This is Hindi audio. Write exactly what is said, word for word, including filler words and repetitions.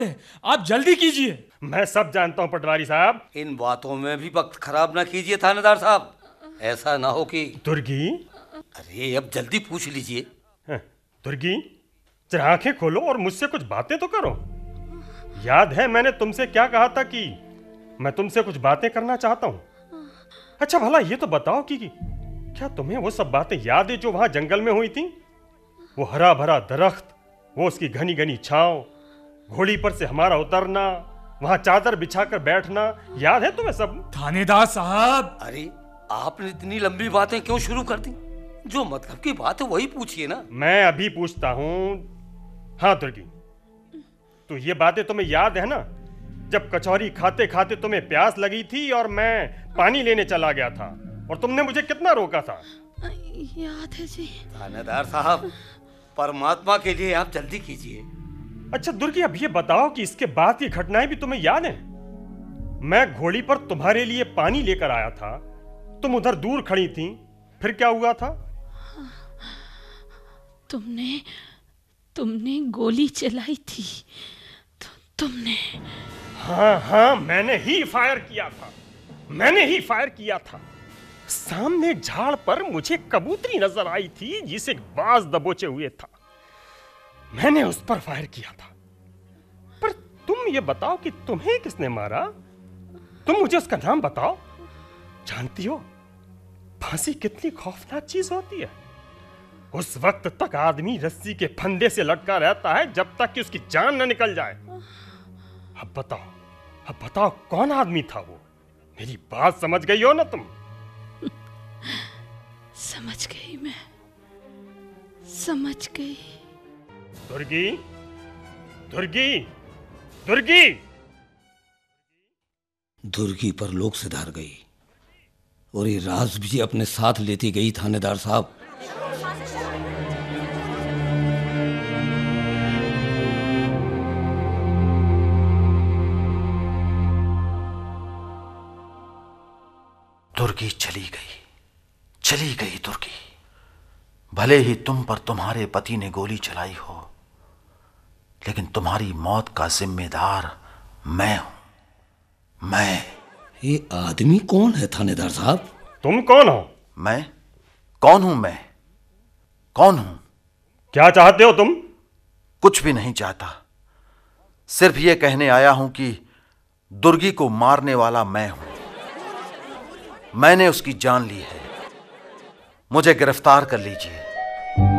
आप जल्दी कीजिए। मैं सब जानता हूँ पटवारी साहब। इन बातों में भी वक्त खराब ना कीजिए थानेदार साहब, ऐसा ना हो कि। दुर्गी, अरे अब जल्दी पूछ लीजिए। दुर्गी, जरा आंखें खोलो और मुझसे कुछ बातें तो करो। याद है मैंने तुमसे क्या कहा था कि मैं तुमसे कुछ बातें करना चाहता हूँ। अच्छा भला ये तो बताओ कि क्या तुम्हें वो सब बातें याद है जो वहां जंगल में हुई थी? वो हरा भरा दरख्त, वो उसकी घनी घनी छांव, घोड़ी पर से हमारा उतरना, वहां चादर बिछाकर बैठना, याद है तुम्हें सब? थानेदार साहब, अरे आपने इतनी लंबी बातें क्यों शुरू कर दी? जो मतलब की बात है वही पूछिए ना। मैं अभी पूछता हूँ। हाँ दुर्गी, तो ये बातें तुम्हें याद है ना, जब कचौरी खाते खाते तुम्हें प्यास लगी थी और मैं पानी लेने चला गया था और तुमने मुझे कितना रोका था? याद है जी। थानेदार साहब, परमात्मा के लिए आप जल्दी कीजिए। अच्छा दुर्गी, अब ये बताओ कि इसके बाद की घटनाएं भी तुम्हें याद हैं? मैं घोड़ी पर तुम्हारे लिए पानी लेकर आया था, तुम उधर दूर खड़ी थी, फिर क्या हुआ था? तुमने तुमने गोली चलाई थी। तु, तुमने हाँ हाँ, मैंने ही फायर किया था, मैंने ही फायर किया था। सामने एक झाड़ पर मुझे कबूतरी नजर आई थी जिसे बाज दबोचे हुए था, मैंने उस पर फायर किया था। पर तुम ये बताओ कि तुम्हें किसने मारा? तुम मुझे उसका नाम बताओ। जानती हो फांसी कितनी खौफनाक चीज होती है। उस वक्त तक आदमी रस्सी के फंदे से लटका रहता है जब तक कि उसकी जान न निकल जाए। अब बताओ, अब बताओ कौन आदमी था वो? मेरी बात समझ गई हो ना तुम? समझ गई, मैं समझ गई। दुर्गी, दुर्गी, दुर्गी। दुर्गी पर लोग से धार गई और ये राज भी अपने साथ लेती गई। थानेदार साहब, दुर्गी चली गई, चली गई दुर्गी। भले ही तुम पर तुम्हारे पति ने गोली चलाई हो, लेकिन तुम्हारी मौत का जिम्मेदार मैं हूं, मैं। ये आदमी कौन है थानेदार साहब? तुम कौन हो? मैं कौन हूं? मैं कौन हूं? क्या चाहते हो तुम? कुछ भी नहीं चाहता, सिर्फ ये कहने आया हूं कि दुर्गी को मारने वाला मैं हूं। मैंने उसकी जान ली है, मुझे गिरफ्तार कर लीजिए।